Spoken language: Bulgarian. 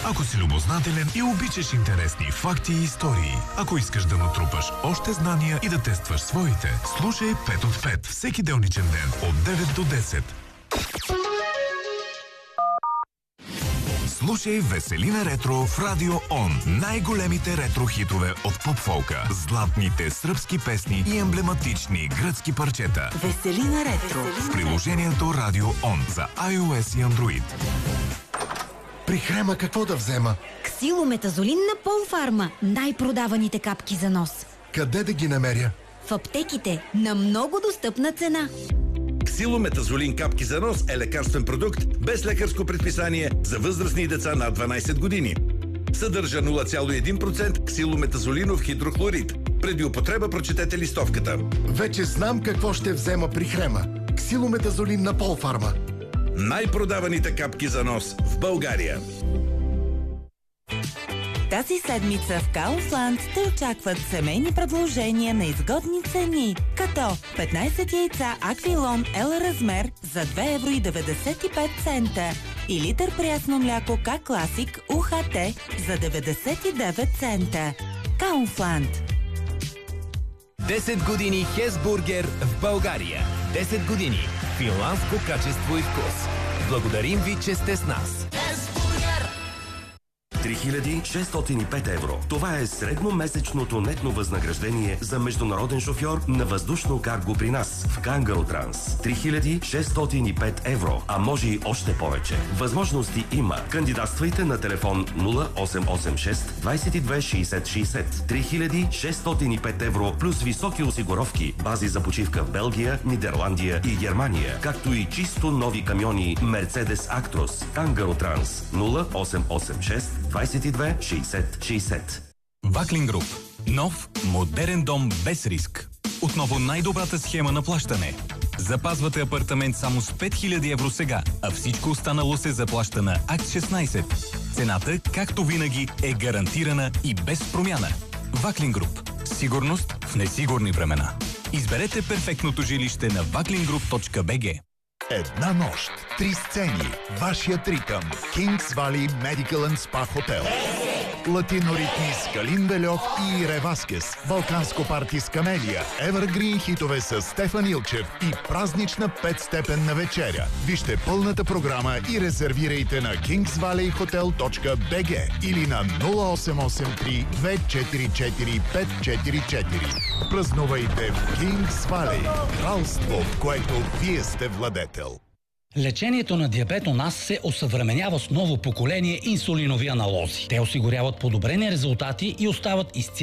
Ако си любознателен и обичаш интересни факти и истории, ако искаш да натрупаш още знания и да тестваш своите, слушай 5 от 5 всеки делничен ден от 9 до 10. Слушай Веселина Ретро в Радио Он. Най-големите ретро хитове от поп-фолка, златните сръбски песни и емблематични гръцки парчета. Веселина Ретро в приложението Радио Он за iOS и Android. При Хрема какво да взема? Ксилометазолин на Полфарма. Най-продаваните капки за нос. Къде да ги намеря? В аптеките на много достъпна цена. Ксилометазолин капки за нос е лекарствен продукт без лекарско предписание за възрастни деца над 12 години. Съдържа 0,1% ксилометазолинов хидрохлорид. Преди употреба прочетете листовката. Вече знам какво ще взема при Хрема. Ксилометазолин на Полфарма. Най-продаваните капки за нос в България. Тази седмица в Kaufland те очакват семейни предложения на изгодни цени, като 15 яйца Аквилон L размер за 2,95 евро и литър прясно мляко К-Класик УХТ за 99 цента. Kaufland. 10 години Хесбургер в България. 10 години финландско качество и вкус. Благодарим ви, че сте с нас. 3605 евро. Това е средномесечното нетно възнаграждение за международен шофьор на въздушно карго при нас в Кангаротранс. 3605 евро, а може и още повече. Възможности има. Кандидатствайте на телефон 0886 22 60 60. 3605 евро плюс високи осигуровки, бази за почивка в Белгия, Нидерландия и Германия, както и чисто нови камиони Mercedes Actros. Кангаротранс 0886 22 60 60. Ваклин Груп. Нов, модерен дом без риск. Отново най-добрата схема на плащане. Запазвате апартамент само с 5000 евро сега, а всичко останало се заплаща на Акт 16. Цената, както винаги, е гарантирана и без промяна. Ваклин Груп. Сигурност в несигурни времена. Изберете перфектното жилище на wacklingroup.bg. Една нощ, 3 сцени, вашият ритъм, Kings Valley Medical and Spa Hotel. Латиноритми с Калин Бельов и Ире Васкес, балканско парти с Камелия, евъргрин хитове с Стефан Илчев и празнична 5-степенна вечеря. Вижте пълната програма и резервирайте на kingsvalleyhotel.bg или на 0883 244 544. Празнувайте в Kings Valley, кралство, в което вие сте владетел. Лечението на диабет у нас се осъвременява с ново поколение инсулинови аналози. Те осигуряват подобрени резултати и остават изцяло